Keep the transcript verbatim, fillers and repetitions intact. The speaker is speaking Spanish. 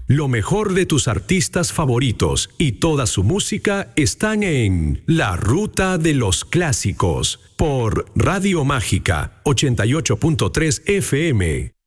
Lo mejor de tus artistas favoritos y toda su música están en La Ruta de los Clásicos por Radio Mágica ochenta y ocho punto tres F M.